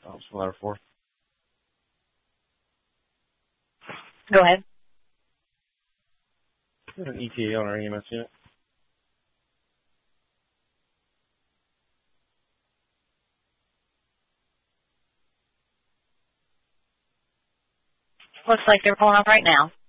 ladder 4. Go ahead. There's an ETA on our EMS unit. Looks like they're pulling up right now.